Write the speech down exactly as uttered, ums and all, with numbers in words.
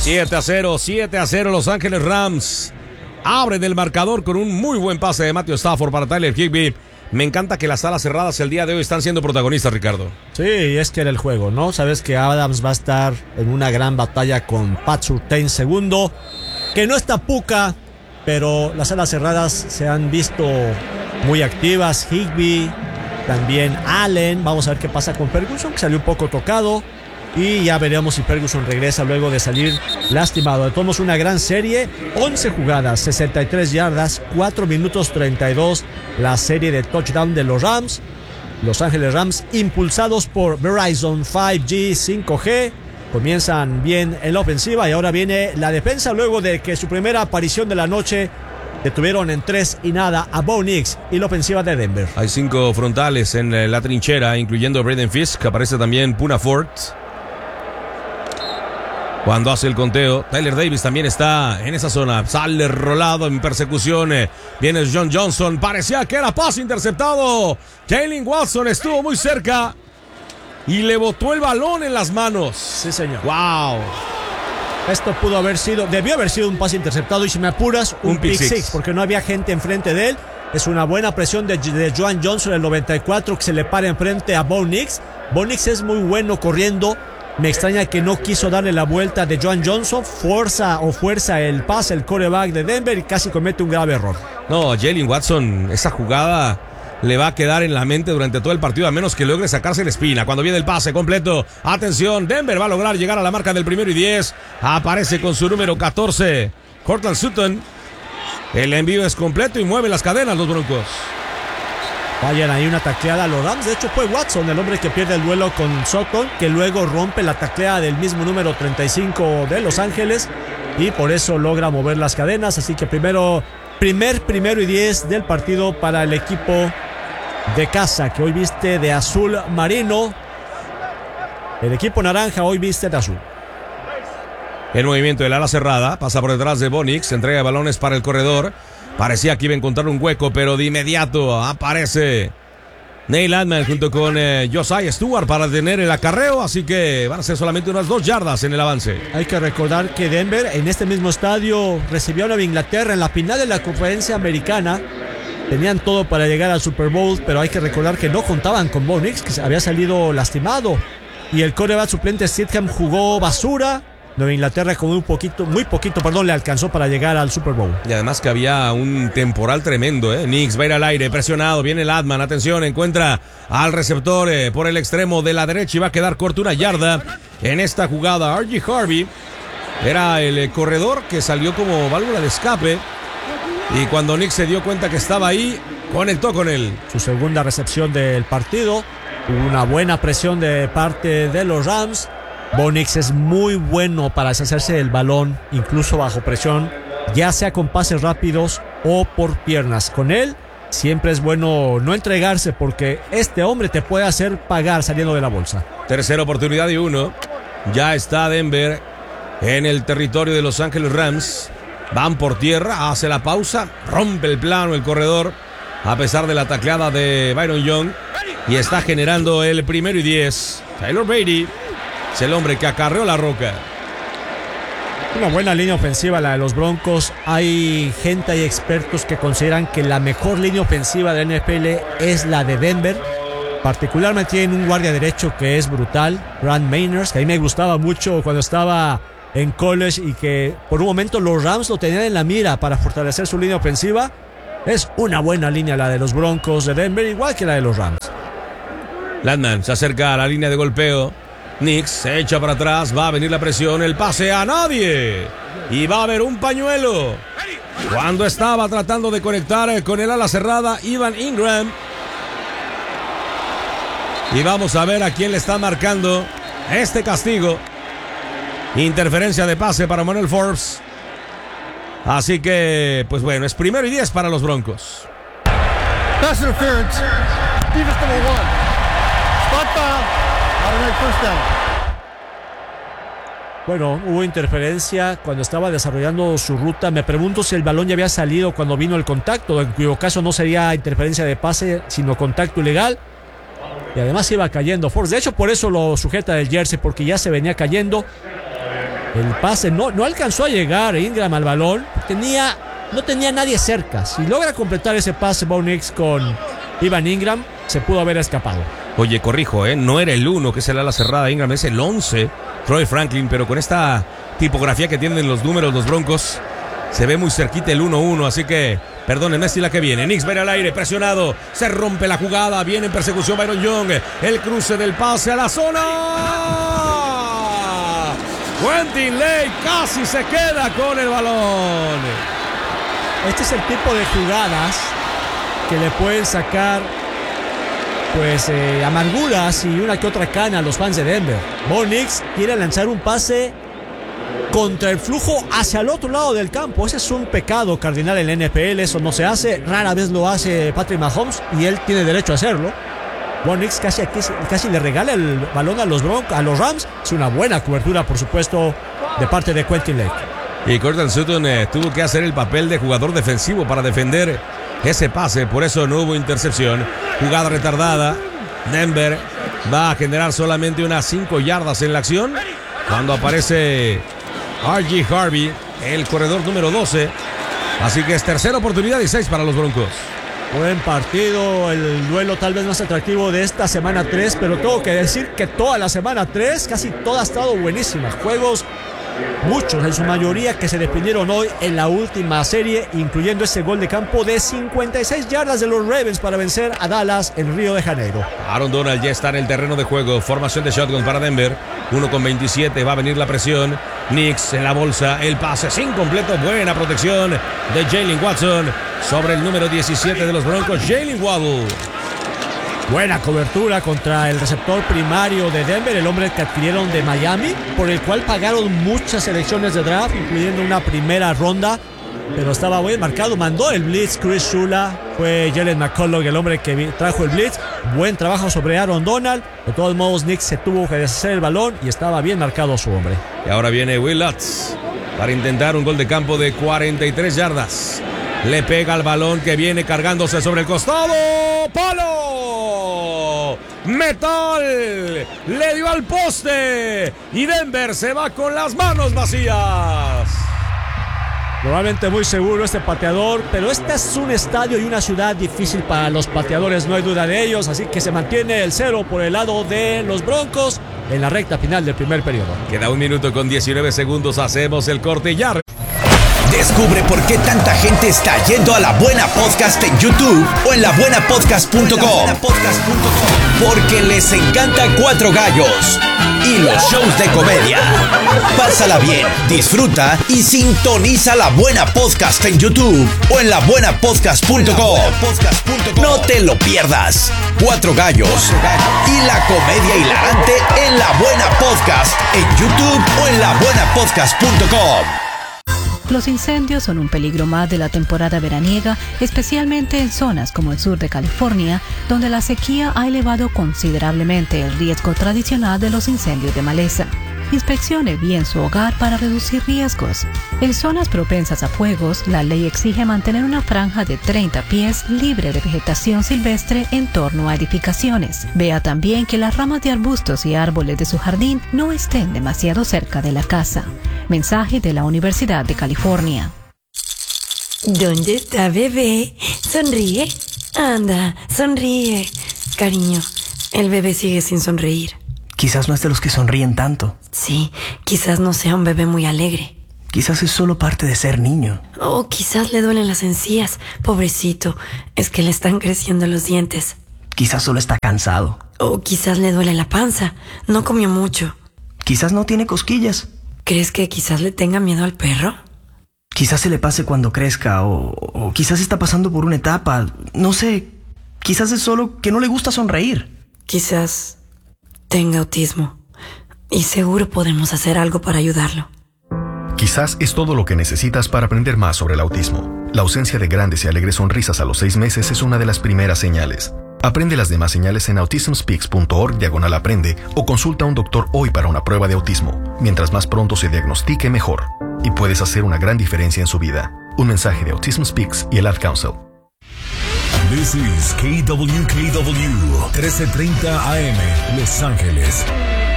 siete a cero, siete a cero Los Ángeles Rams. Abren el marcador con un muy buen pase de Matthew Stafford para Tyler Higbee. Me encanta que las alas cerradas el día de hoy están siendo protagonistas, Ricardo. Sí, es que era el juego, ¿no? Sabes que Adams va a estar en una gran batalla con Pat Surtain segundo, que no está Puka, pero las alas cerradas se han visto muy activas. Higbee, también Allen. Vamos a ver qué pasa con Ferguson, que salió un poco tocado. Y ya veremos si Ferguson regresa luego de salir lastimado. Tomamos una gran serie, once jugadas, sesenta y tres yardas, cuatro minutos treinta y dos. La serie de touchdown de los Rams. Los Ángeles Rams, impulsados por Verizon cinco G, cinco G. Comienzan bien en la ofensiva y ahora viene la defensa luego de que su primera aparición de la noche detuvieron en tres y nada a Bo Nix y la ofensiva de Denver. Hay cinco frontales en la trinchera, incluyendo a Braden Fisk. Aparece también Poona Ford. Cuando hace el conteo, Tyler Davis también está en esa zona. Sale rolado en persecución. Viene John Johnson. Parecía que era pase interceptado. Jalen Watson estuvo muy cerca y le botó el balón en las manos. Sí, señor. ¡Wow! Esto pudo haber sido, debió haber sido un pase interceptado y si me apuras, un, un pick six. six, porque no había gente enfrente de él. Es una buena presión de, de Joan Johnson, el noventa y cuatro, que se le para enfrente a Bo Nix. Bo Nix es muy bueno corriendo. Me extraña que no quiso darle la vuelta de Joan Johnson. Fuerza o fuerza el pase, el quarterback de Denver, y casi comete un grave error. No, Jalen Watson, esa jugada le va a quedar en la mente durante todo el partido, a menos que logre sacarse la espina. Cuando viene el pase completo, atención, Denver va a lograr llegar a la marca del primero y diez. Aparece con su número catorce, Courtland Sutton. El envío es completo y mueve las cadenas los Broncos. Vayan ahí una tacleada a los Rams. De hecho fue Watson el hombre que pierde el duelo con Sutton, que luego rompe la tacleada del mismo número treinta y cinco de Los Ángeles y por eso logra mover las cadenas. Así que primero, primer primero y diez del partido para el equipo de casa, que hoy viste de azul marino. El equipo naranja hoy viste de azul. El movimiento del ala cerrada, pasa por detrás de Bo Nix, entrega de balones para el corredor. Parecía que iba a encontrar un hueco, pero de inmediato aparece Neil Landman junto con eh, Josiah Stewart para detener el acarreo, así que van a ser solamente unas dos yardas en el avance. Hay que recordar que Denver en este mismo estadio recibió a Nueva Inglaterra en la final de la conferencia americana. Tenían todo para llegar al Super Bowl, pero hay que recordar que no contaban con Bo Nix, que había salido lastimado. Y el quarterback suplente Stidham jugó basura. Nueva Inglaterra con un poquito, muy poquito, perdón, le alcanzó para llegar al Super Bowl. Y además que había un temporal tremendo, ¿eh? Nix va a ir al aire, presionado, viene Ladman, atención, encuentra al receptor eh, por el extremo de la derecha y va a quedar corto una yarda en esta jugada. R G Harvey era el eh, corredor que salió como válvula de escape y cuando Nix se dio cuenta que estaba ahí, conectó con él. Su segunda recepción del partido, una buena presión de parte de los Rams. Bo Nix es muy bueno para deshacerse del balón, incluso bajo presión, ya sea con pases rápidos o por piernas. Con él siempre es bueno no entregarse porque este hombre te puede hacer pagar saliendo de la bolsa. Tercera oportunidad y uno. Ya está Denver en el territorio de Los Ángeles Rams. Van por tierra, hace la pausa, rompe el plano el corredor a pesar de la tacleada de Byron Young y está generando el primero y diez. Tyler Brady es el hombre que acarreó la roca. Una buena línea ofensiva la de los Broncos. Hay gente, hay expertos que consideran que la mejor línea ofensiva de N F L es la de Denver. Particularmente tienen un guardia derecho que es brutal, Brand Mainers, que a mí me gustaba mucho cuando estaba en college y que por un momento los Rams lo tenían en la mira para fortalecer su línea ofensiva. Es una buena línea la de los Broncos de Denver, igual que la de los Rams. Landman se acerca a la línea de golpeo. Nix se echa para atrás, va a venir la presión, el pase a nadie y va a haber un pañuelo. Cuando estaba tratando de conectar con el ala cerrada Evan Ingram. Y vamos a ver a quién le está marcando este castigo. Interferencia de pase para Manuel Forbes. Así que, pues bueno, es primero y diez para los Broncos. Pass interference. Defense number one. Spot foul. Bueno, hubo interferencia cuando estaba desarrollando su ruta. Me pregunto si el balón ya había salido cuando vino el contacto, en cuyo caso no sería interferencia de pase, sino contacto ilegal. Y además iba cayendo Forbes. De hecho, por eso lo sujeta del jersey, porque ya se venía cayendo. El pase no, no alcanzó a llegar Ingram al balón. Tenía, no tenía nadie cerca. Si logra completar ese pase Bo Nix con Evan Ingram, se pudo haber escapado. Oye, corrijo, ¿eh? No era el uno que es el ala cerrada Ingram, es el once, Troy Franklin, pero con esta tipografía que tienen los números los Broncos, se ve muy cerquita el uno uno, así que perdónenme si la que viene. Knicks va a ir al aire, presionado, se rompe la jugada, viene en persecución Byron Young, el cruce del pase a la zona. Quentin Lake casi se queda con el balón. Este es el tipo de jugadas que le pueden sacar pues eh, amarguras y una que otra cana a los fans de Denver. Bo Nix quiere lanzar un pase contra el flujo hacia el otro lado del campo. Ese es un pecado cardinal en la N F L. Eso no se hace, rara vez lo hace Patrick Mahomes y él tiene derecho a hacerlo. Bo Nix casi, casi le regala el balón a los, Bronx, a los Rams. Es una buena cobertura, por supuesto, de parte de Quentin Lake. Y Courtland Sutton eh, tuvo que hacer el papel de jugador defensivo para defender ese pase, por eso no hubo intercepción. Jugada retardada. Denver va a generar solamente unas cinco yardas en la acción cuando aparece R G Harvey, el corredor número doce. Así que es tercera oportunidad y seis para los Broncos. Buen partido, el duelo tal vez más atractivo de esta semana tres, pero tengo que decir que toda la semana tres, casi toda ha estado buenísima. Juegos muchos, en su mayoría, que se definieron hoy en la última serie, incluyendo ese gol de campo de cincuenta y seis yardas de los Ravens para vencer a Dallas en Río de Janeiro. Aaron Donald ya está en el terreno de juego. Formación de shotgun para Denver. uno con veintisiete, va a venir la presión. Knicks en la bolsa, el pase es incompleto. Buena protección de Jalen Watson sobre el número diecisiete de los Broncos, Jalen Waddle. Buena cobertura contra el receptor primario de Denver, el hombre que adquirieron de Miami, por el cual pagaron muchas selecciones de draft, incluyendo una primera ronda, pero estaba bien marcado. Mandó el blitz Chris Shula, fue Jalen McCullough el hombre que trajo el blitz. Buen trabajo sobre Aaron Donald. De todos modos, Knicks se tuvo que deshacer el balón y estaba bien marcado su hombre. Y ahora viene Will Lutz para intentar un gol de campo de cuarenta y tres yardas. Le pega al balón que viene cargándose sobre el costado. ¡Palo! ¡Metal! Le dio al poste. Y Denver se va con las manos vacías. Probablemente muy seguro este pateador, pero este es un estadio y una ciudad difícil para los pateadores, no hay duda de ellos. Así que se mantiene el cero por el lado de los Broncos en la recta final del primer periodo. Queda un minuto con diecinueve segundos. Hacemos el corte y ya. Descubre por qué tanta gente está yendo a La Buena Podcast en YouTube o en la buena podcast punto com. Porque les encanta Cuatro Gallos y los shows de comedia. Pásala bien, disfruta y sintoniza La Buena Podcast en YouTube o en la buena podcast punto com. No te lo pierdas. Cuatro Gallos y la comedia hilarante en La Buena Podcast en YouTube o en la buena podcast punto com. Los incendios son un peligro más de la temporada veraniega, especialmente en zonas como el sur de California, donde la sequía ha elevado considerablemente el riesgo tradicional de los incendios de maleza. Inspeccione bien su hogar para reducir riesgos. En zonas propensas a fuegos, la ley exige mantener una franja de treinta pies libre de vegetación silvestre en torno a edificaciones. Vea también que las ramas de arbustos y árboles de su jardín no estén demasiado cerca de la casa. Mensaje de la Universidad de California. ¿Dónde está bebé? Sonríe. Anda, sonríe. Cariño, el bebé sigue sin sonreír. Quizás no es de los que sonríen tanto. Sí, quizás no sea un bebé muy alegre. Quizás es solo parte de ser niño. O quizás le duelen las encías. Pobrecito, es que le están creciendo los dientes. Quizás solo está cansado. O quizás le duele la panza. No comió mucho. Quizás no tiene cosquillas. ¿Crees que quizás le tenga miedo al perro? Quizás se le pase cuando crezca. O, o quizás está pasando por una etapa. No sé. Quizás es solo que no le gusta sonreír. Quizás tenga autismo. Y seguro podemos hacer algo para ayudarlo. Quizás es todo lo que necesitas para aprender más sobre el autismo. La ausencia de grandes y alegres sonrisas a los seis meses es una de las primeras señales. Aprende las demás señales en autismspeaks punto org diagonal aprende o consulta a un doctor hoy para una prueba de autismo. Mientras más pronto se diagnostique, mejor. Y puedes hacer una gran diferencia en su vida. Un mensaje de Autism Speaks y el Ad Council. This is K W K W trece treinta A M, Los Ángeles.